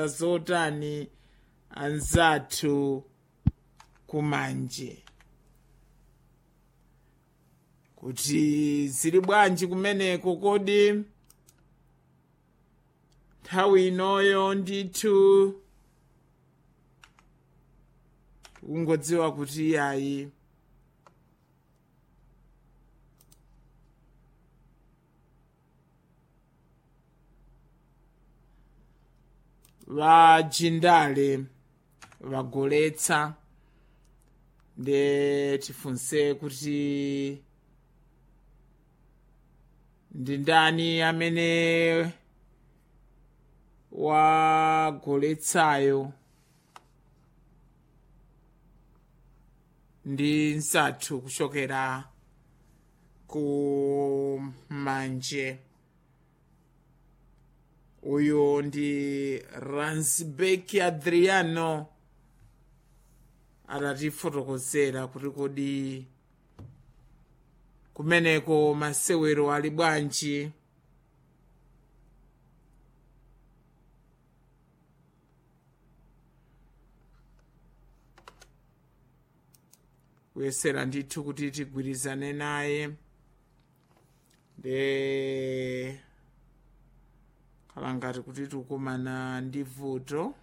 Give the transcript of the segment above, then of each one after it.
zotani anzathu kumanje kuti zili bwanji kumeneko kodi nthawi inoyo ndithu kungodziwa kuti yayi vajindale vagoletsa nde tifunse kuti ndi ndani amene wagoletsayo ndi nzathu kuchokera ku manje. Uyu ndi Ransbeck Adriano atatifotokozera kuti kodi kumeneko masewero ali bwanji. Kuyesera ndithu kuti tigwirizane naye nde khala ngati kuti tikumana ndi vuto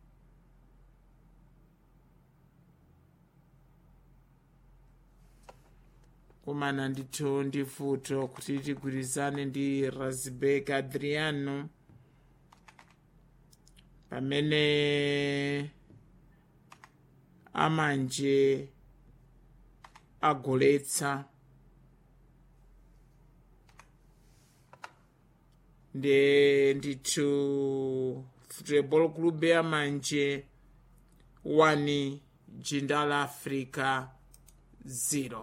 kumana ndithu ndi vuto kuti tigwirizane ndi Ransbeck Adriano pamene amanje agoletsa nde ndithu Football Club ya manje 1 Jindal Africa 0.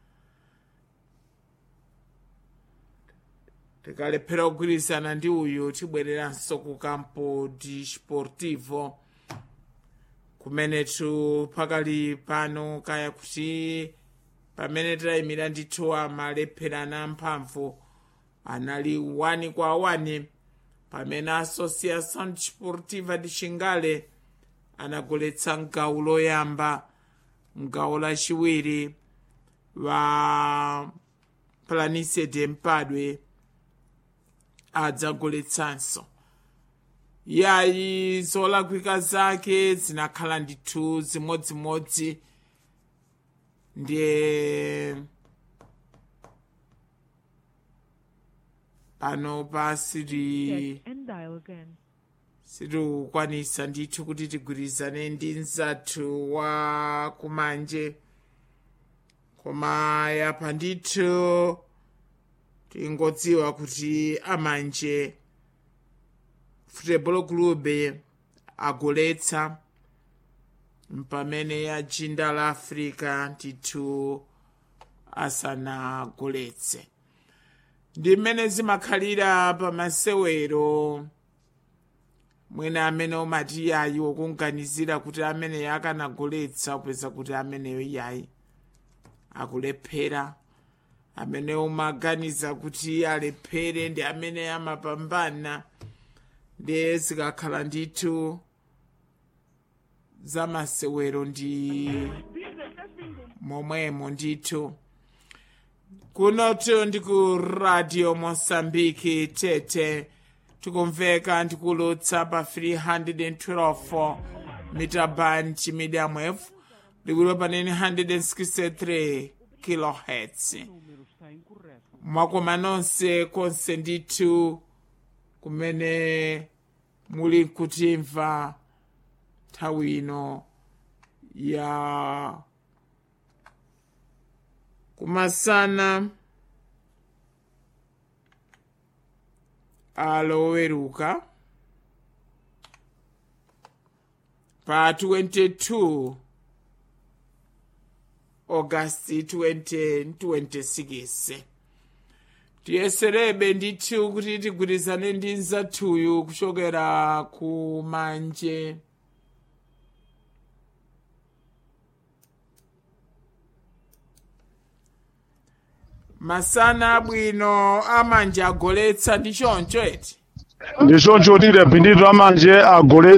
tikalephera kugwirizana ndi uyu tibwereranso ku Campo Desportivo kumenetu pakali pano kaya kuti pamene tayimira ndithu amalepherana mphamvu anali 1-1 pamene Associação Desportiva de Xingale anagoletsa mgawo loyamba. Mgawo lachiwiri wa Planície de Mpadwe adzagoletsanso. Yayi zolakwika zake zinakhala ndithu zimodzimodzi ndiye pano pasiri sitikukwanisa ndithu kuti tigwirizane ndi nzathu wa kumanje koma yapa ndithu tingodziwa kuti amanje Football Club agoletsa pamene ya Jindal Africa ndithu asanagoletse. Ndi mmene zimakhalira pa masewero mwina amene umati yayi wokunganizira kuti amene yakanagoletsa upeza kuti ameneyo yayi akulephera. Amene umaganiza kuti alephere ndi amene amapambana. Ndi zikakhala ndithu za masewero ndi momwemo ndithu. Kunoto ndi ku Radio Mosambiki Tete tikumveka ndikulutsa pa 312 mita band medium wave likulo pa 963 kilohertz. Mwakoma nonse konse ndithu kumene muli kutimva nthawi ino ya kumasana aloweruka pa 22 August 2026. Tiyeserebe ndithu kuti tigwirizane ndi nzathuyu kuchokera ku manje. Masana abwino amanje agoletsa ndi choncho eti. Ndi choncho tile pindito amanje agoletsa